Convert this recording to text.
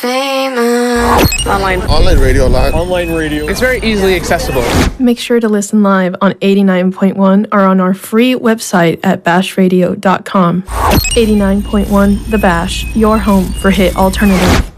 Famous. Online radio live. Online radio. It's very easily accessible. Make sure to listen live on 89.1 or on our free website at bashradio.com. 89.1 The Bash, your home for hit alternative.